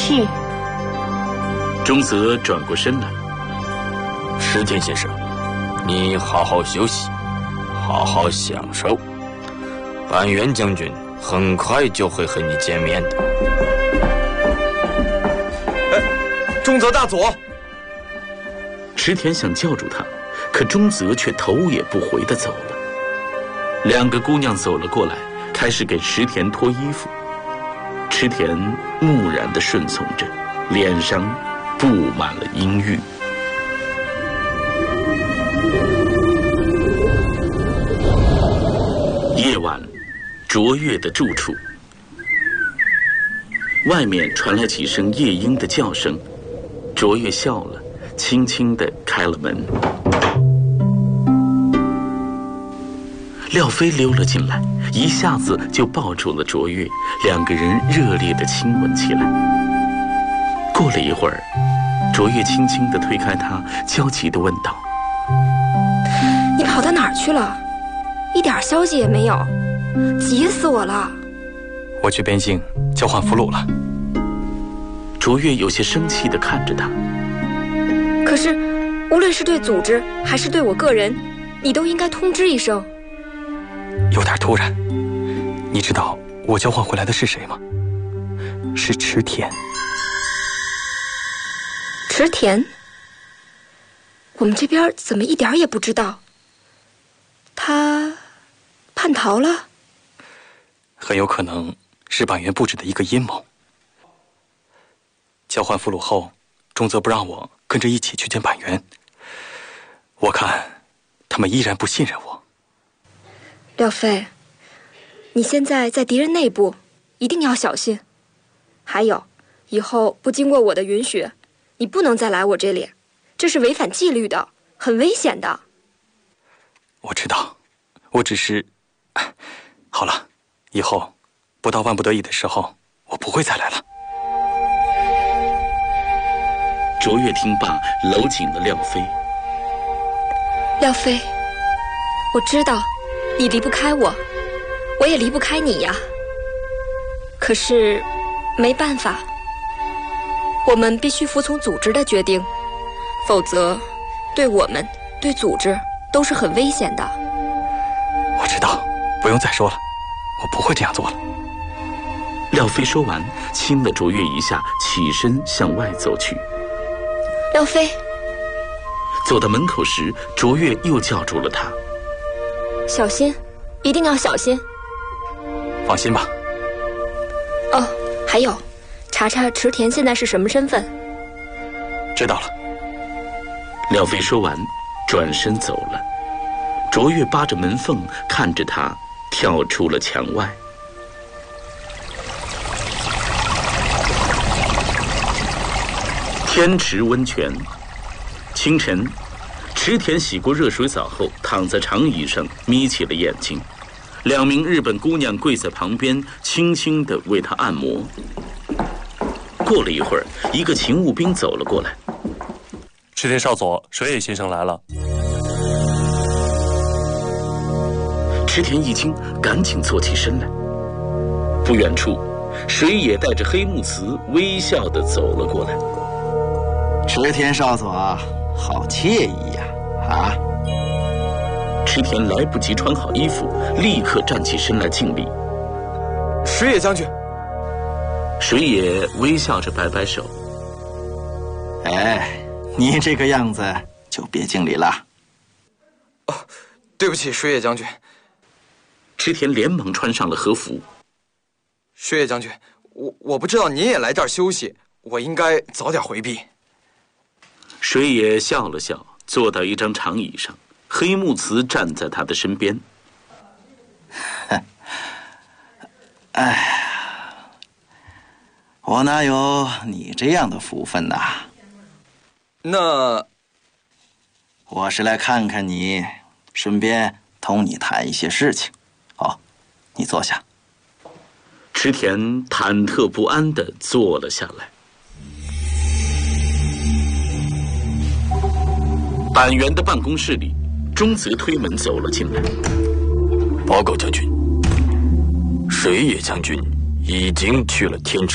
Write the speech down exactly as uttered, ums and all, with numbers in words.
气。 中泽转过身来， 石田先生，你好好休息，好好享受。板垣将军很快就会和你见面的。 哎，中泽大佐！ 池田想叫住他，可中泽却头也不回地走了。两个姑娘走了过来，开始给池田脱衣服。池田木然地顺从着，脸上布满了阴郁。夜晚，卓越的住处，外面传来几声夜莺的叫声。卓越笑了，轻轻地开了门。廖飞溜了进来，一下子就抱住了卓越，两个人热烈地亲吻起来。过了一会儿，卓越轻轻地推开他，焦急地问道：“ 你跑到哪儿去了？一点消息也没有，急死我了！” 我去边境交换俘虏了。 卓越有些生气地看着他。 可是，无论是对组织还是对我个人，你都应该通知一声。 有点突然。你知道我交换回来的是谁吗？是池田。 池田？我们这边怎么一点也不知道？他叛逃了？ 很有可能是板垣布置的一个阴谋。交换俘虏后，中泽不让我跟着一起去见板垣。我看他们依然不信任我。 廖飞，你现在在敌人内部，一定要小心。还有，以后不经过我的允许，你不能再来我这里，这是违反纪律的，很危险的。 我知道，我只是……好了，以后不到万不得已的时候，我不会再来了。 卓越听罢，搂紧了廖飞。 廖飞，我知道你离不开我，我也离不开你呀。可是没办法，我们必须服从组织的决定，否则对我们对组织都是很危险的。 我知道，不用再说了，我不会这样做了。 廖飞说完，亲了卓越一下，起身向外走去。 廖飞， 走到门口时，卓越又叫住了他：“ 小心，一定要小心。” 放心吧。 哦，还有，查查池田现在是什么身份。 知道了。 廖飞说完，转身走了。卓越扒着门缝看着他跳出了墙外。天池温泉，清晨，池田洗过热水澡后，躺在长椅上眯起了眼睛。两名日本姑娘跪在旁边，轻轻地为他按摩。过了一会儿，一个勤务兵走了过来。 池田少佐，水野先生来了。 池田一惊，赶紧坐起身来。不远处，水野带着黑木慈微笑地走了过来。 池田少佐，好惬意呀！啊！ 池田来不及穿好衣服，立刻站起身来敬礼。 水野将军。 水野微笑着摆摆手。 哎，你这个样子就别敬礼了。 哦，对不起，水野将军。 池田连忙穿上了和服。 水野将军，我我不知道您也来这儿休息，我应该早点回避。 水野笑了笑，坐到一张长椅上，黑木慈站在他的身边。 哎呀，我哪有你这样的福分呐？ 那我是来看看你，顺便同你谈一些事情。好，你坐下。 池田忐忑不安地坐了下来。板垣的办公室里，中泽推门走了进来。 报告将军，水野将军已经去了天池